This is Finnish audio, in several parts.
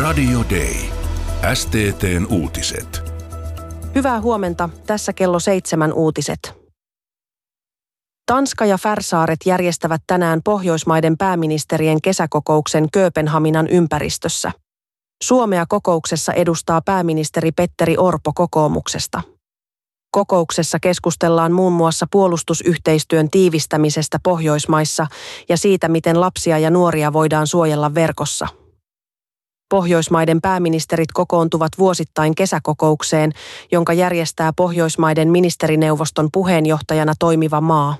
Radio Day. STT:n uutiset. Hyvää huomenta, tässä kello 7 uutiset. Tanska ja Färsaaret järjestävät tänään Pohjoismaiden pääministerien kesäkokouksen Kööpenhaminan ympäristössä. Suomea kokouksessa edustaa pääministeri Petteri Orpo kokoomuksesta. Kokouksessa keskustellaan muun muassa puolustusyhteistyön tiivistämisestä Pohjoismaissa ja siitä, miten lapsia ja nuoria voidaan suojella verkossa. Pohjoismaiden pääministerit kokoontuvat vuosittain kesäkokoukseen, jonka järjestää Pohjoismaiden ministerineuvoston puheenjohtajana toimiva maa.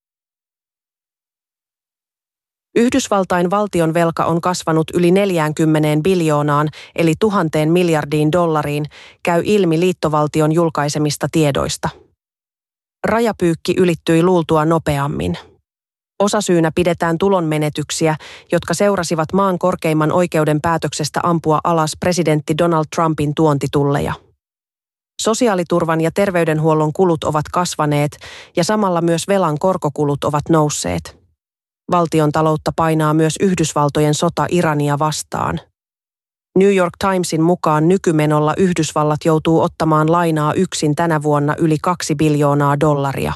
Yhdysvaltain valtionvelka on kasvanut yli 40 biljoonaan eli 1000 miljardiin dollariin, käy ilmi liittovaltion julkaisemista tiedoista. Rajapyykki ylittyi luultua nopeammin. Osasyynä pidetään tulonmenetyksiä, jotka seurasivat maan korkeimman oikeuden päätöksestä ampua alas presidentti Donald Trumpin tuontitulleja. Sosiaaliturvan ja terveydenhuollon kulut ovat kasvaneet ja samalla myös velan korkokulut ovat nousseet. Valtion taloutta painaa myös Yhdysvaltojen sota Irania vastaan. New York Timesin mukaan nykymenolla Yhdysvallat joutuu ottamaan lainaa yksin tänä vuonna yli 2 biljoonaa dollaria.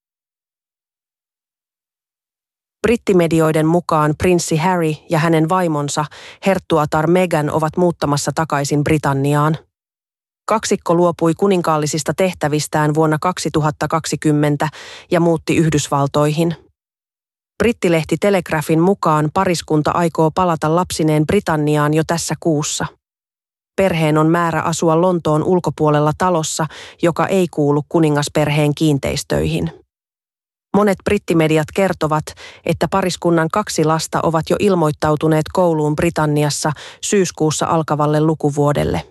Brittimedioiden mukaan prinssi Harry ja hänen vaimonsa herttuatar Meghan ovat muuttamassa takaisin Britanniaan. Kaksikko luopui kuninkaallisista tehtävistään vuonna 2020 ja muutti Yhdysvaltoihin. Brittilehti Telegraphin mukaan pariskunta aikoo palata lapsineen Britanniaan jo tässä kuussa. Perheen on määrä asua Lontoon ulkopuolella talossa, joka ei kuulu kuningasperheen kiinteistöihin. Monet brittimediat kertovat, että pariskunnan 2 lasta ovat jo ilmoittautuneet kouluun Britanniassa syyskuussa alkavalle lukuvuodelle.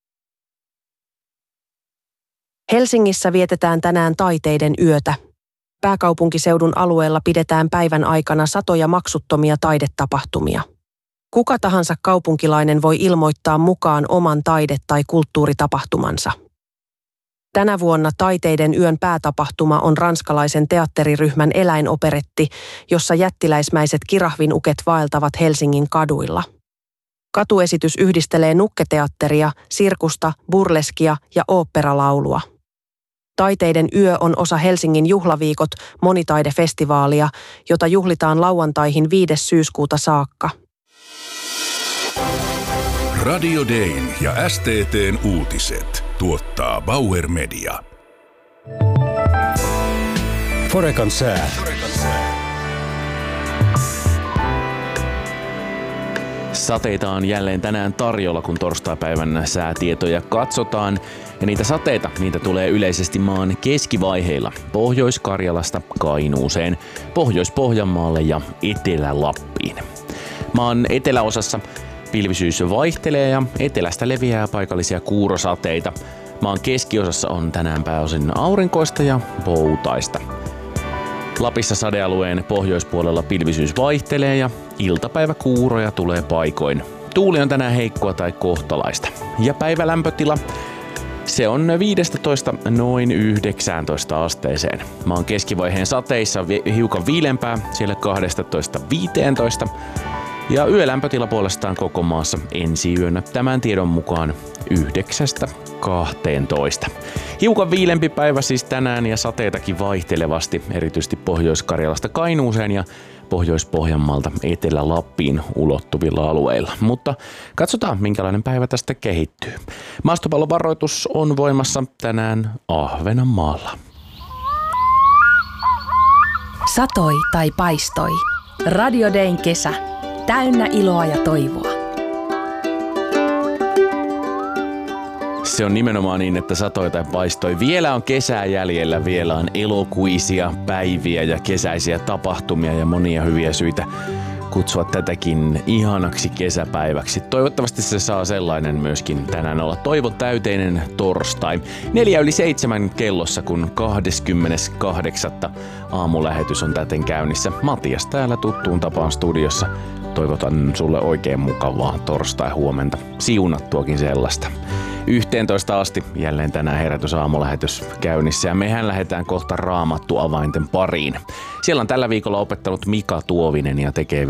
Helsingissä vietetään tänään taiteiden yötä. Pääkaupunkiseudun alueella pidetään päivän aikana satoja maksuttomia taidetapahtumia. Kuka tahansa kaupunkilainen voi ilmoittaa mukaan oman taide- tai kulttuuritapahtumansa. Tänä vuonna taiteiden yön päätapahtuma on ranskalaisen teatteriryhmän eläinoperetti, jossa jättiläismäiset kirahvinuket vaeltavat Helsingin kaduilla. Katuesitys yhdistelee nukketeatteria, sirkusta, burleskia ja oopperalaulua. Taiteiden yö on osa Helsingin juhlaviikot monitaidefestivaalia, jota juhlitaan lauantaihin 5. syyskuuta saakka. Radio Dayn ja STT:n uutiset tuottaa Bauer Media. Forecan sää. Sateita on jälleen tänään tarjolla, kun torstaipäivän säätietoja katsotaan. Ja niitä sateita, niitä tulee yleisesti maan keskivaiheilla Pohjois-Karjalasta Kainuuseen, Pohjois-Pohjanmaalle ja Etelä-Lappiin. Maan eteläosassa pilvisyys vaihtelee ja etelästä leviää paikallisia kuurosateita. Maan keskiosassa on tänään pääosin aurinkoista ja poutaista. Lapissa sadealueen pohjoispuolella pilvisyys vaihtelee ja iltapäiväkuuroja tulee paikoin. Tuuli on tänään heikkoa tai kohtalaista. Ja päivälämpötila, se on 15 noin 19 asteeseen. Maan keskivaiheen sateissa hiukan viilempää, siellä 12-15. Ja yölämpötila puolestaan koko maassa ensi yönä tämän tiedon mukaan 9-12. Hiukan viilempi päivä siis tänään ja sateitakin vaihtelevasti, erityisesti Pohjois-Karjalasta Kainuuseen ja Pohjois-Pohjanmaalta Etelä-Lappiin ulottuvilla alueilla. Mutta katsotaan, minkälainen päivä tästä kehittyy. Maastopallovaroitus on voimassa tänään Ahvenanmaalla. Satoi tai paistoi. Radio Dayn kesä. Täynnä iloa ja toivoa. Se on nimenomaan niin, että satoi tai paistoi. Vielä on kesää jäljellä, vielä on elokuisia päiviä ja kesäisiä tapahtumia ja monia hyviä syitä kutsua tätäkin ihanaksi kesäpäiväksi. Toivottavasti se saa sellainen myöskin tänään olla. Toivon täyteinen torstai. 6:04 kellossa, kun 28. aamulähetys on täten käynnissä. Matias täällä tuttuun tapaan studiossa. Toivotan sulle oikein mukavaa torstai-huomenta. Siunattuakin sellaista. 11 asti jälleen tänään herätysaamulähetys käynnissä ja mehän lähdetään kohta Raamattu avainten pariin. Siellä on tällä viikolla opettanut Mika Tuovinen ja tekee